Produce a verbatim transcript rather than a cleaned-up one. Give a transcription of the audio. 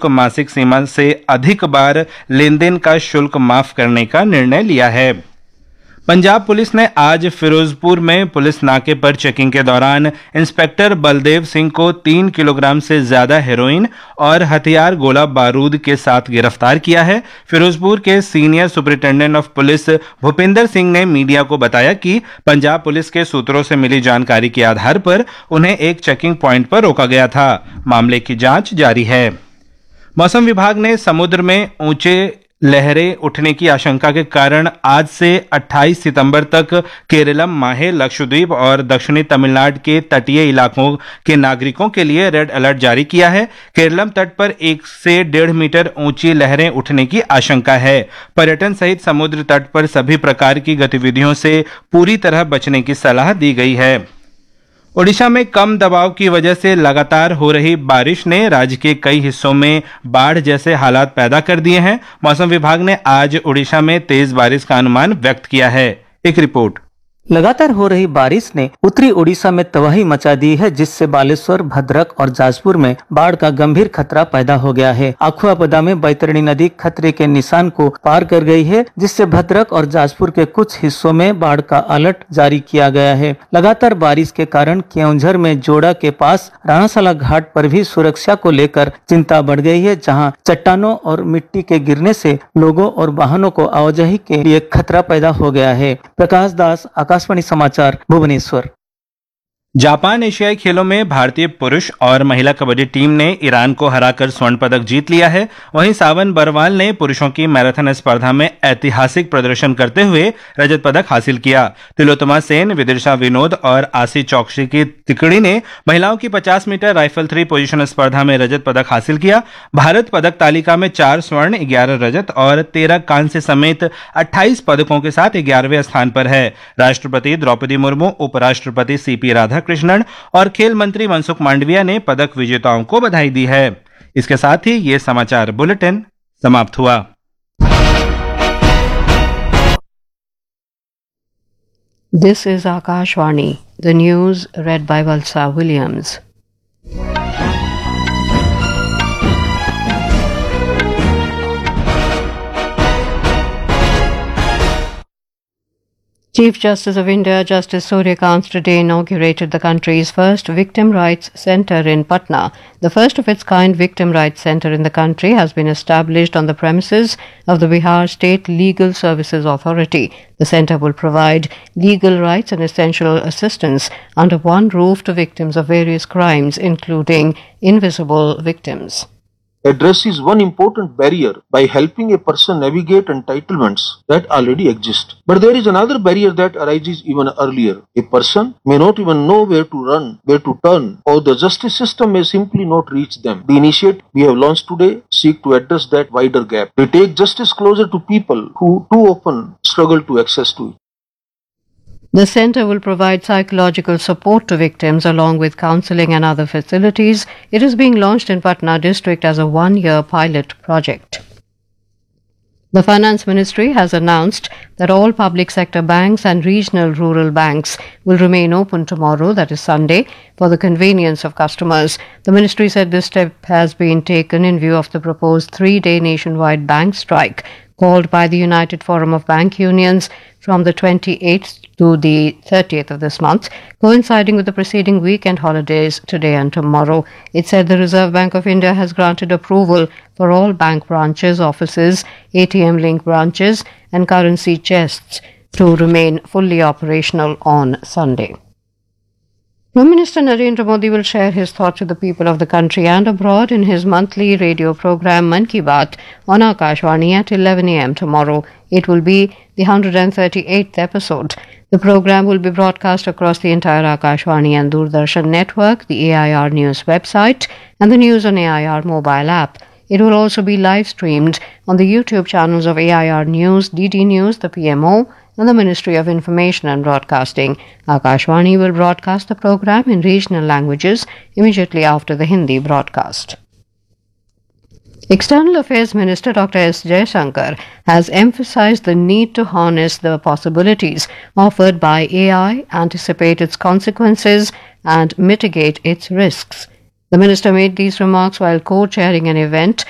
शुल्क मासिक सीमा से अधिक बार लेन देन का शुल्क माफ करने का निर्णय लिया है। पंजाब पुलिस ने आज फिरोजपुर में पुलिस नाके पर चेकिंग के दौरान इंस्पेक्टर बलदेव सिंह को तीन किलोग्राम से ज्यादा हेरोइन और हथियार गोला बारूद के साथ गिरफ्तार किया है। फिरोजपुर के senior superintendent of police Bhupinder Singh ने मीडिया को बताया कि पंजाब पुलिस के सूत्रों से मिली जानकारी के आधार पर उन्हें एक चेकिंग पॉइंट पर रोका गया था। मामले की जांच जारी है। मौसम विभाग ने समुद्र में ऊंचे लहरें उठने की आशंका के कारण आज से अट्ठाईस सितंबर तक केरलम, माहे, लक्षद्वीप और दक्षिणी तमिलनाडु के तटीय इलाकों के नागरिकों के लिए रेड अलर्ट जारी किया है। केरलम तट पर एक से डेढ़ मीटर ऊंची लहरें उठने की आशंका है। पर्यटन सहित समुद्र तट पर सभी प्रकार की गतिविधियों से पूरी तरह बचने की सलाह दी गई है। ओडिशा में कम दबाव की वजह से लगातार हो रही बारिश ने राज्य के कई हिस्सों में बाढ़ जैसे हालात पैदा कर दिए हैं। मौसम विभाग ने आज ओडिशा में तेज बारिश का अनुमान व्यक्त किया है। एक रिपोर्ट। लगातार हो रही बारिश ने उत्तरी ओडिशा में तबाही मचा दी है, जिससे बालेश्वर, भद्रक और जाजपुर में बाढ़ का गंभीर खतरा पैदा हो गया है। आखुआपदा में बैतरणी नदी खतरे के निशान को पार कर गई है, जिससे भद्रक और जाजपुर के कुछ हिस्सों में बाढ़ का अलर्ट जारी किया गया है। लगातार बारिश के कारण केओंझर में जोड़ा के पास राणासाला घाट पर भी सुरक्षा को लेकर चिंता बढ़ गई है, जहाँ चट्टानों और मिट्टी के गिरने से लोगों और वाहनों को आवाजाही के लिए खतरा पैदा हो गया है। प्रकाश दास, आकाशवाणी समाचार, भुवनेश्वर। जापान एशियाई खेलों में भारतीय पुरुष और महिला कबड्डी टीम ने ईरान को हराकर स्वर्ण पदक जीत लिया है। वहीं सावन बरवाल ने पुरुषों की मैराथन स्पर्धा में ऐतिहासिक प्रदर्शन करते हुए रजत पदक हासिल किया। तिलोत्तमा सेन, विदिशा विनोद और आशी चौकसी की तिकड़ी ने महिलाओं की पचास मीटर राइफल थ्री पोजीशन स्पर्धा में रजत पदक हासिल किया। भारत पदक तालिका में चार स्वर्ण, ग्यारह रजत और तेरह कांस्य समेत अट्ठाईस पदकों के साथ ग्यारहवें स्थान पर है। राष्ट्रपति द्रौपदी मुर्मू, उपराष्ट्रपति सीपी राधा कृष्णन और खेल मंत्री मनसुख मांडविया ने पदक विजेताओं को बधाई दी है। इसके साथ ही ये समाचार बुलेटिन समाप्त हुआ। This is Akashvani, the news red bye Valsa Williams. Chief Justice of India, Justice Surya Kant, today inaugurated the country's first Victim Rights Centre in Patna. The first of its kind Victim Rights Centre in the country has been established on the premises of the Bihar State Legal Services Authority. The centre will provide legal rights and essential assistance under one roof to victims of various crimes, including invisible victims. Addresses one important barrier by helping a person navigate entitlements that already exist. But there is another barrier that arises even earlier. A person may not even know where to run, where to turn, or the justice system may simply not reach them. The initiative we have launched today seek to address that wider gap. We take justice closer to people who too often struggle to access to it. The centre will provide psychological support to victims along with counselling and other facilities. It is being launched in Patna district as a one-year pilot project. The Finance Ministry has announced that all public sector banks and regional rural banks will remain open tomorrow, that is Sunday, for the convenience of customers. The ministry said this step has been taken in view of the proposed three-day nationwide bank strike called by the United Forum of Bank Unions from the twenty-eighth to the thirtieth of this month, coinciding with the preceding weekend holidays today and tomorrow. It said the Reserve Bank of India has granted approval for all bank branches, offices, A T M-linked branches and currency chests to remain fully operational on Sunday. Prime Minister Narendra Modi will share his thoughts with the people of the country and abroad in his monthly radio program Mann Ki Baat on Akashvani at eleven a m tomorrow. It will be the one hundred thirty-eighth episode. The program will be broadcast across the entire Akashvani and Doordarshan network, the A I R News website, and the News on A I R mobile app. It will also be live streamed on the YouTube channels of A I R News, D D News, the P M O, and the Ministry of Information and Broadcasting. Akashvani will broadcast the program in regional languages immediately after the Hindi broadcast. External Affairs Minister Doctor S. Jaishankar has emphasized the need to harness the possibilities offered by A I, anticipate its consequences, and mitigate its risks. The minister made these remarks while co-chairing an event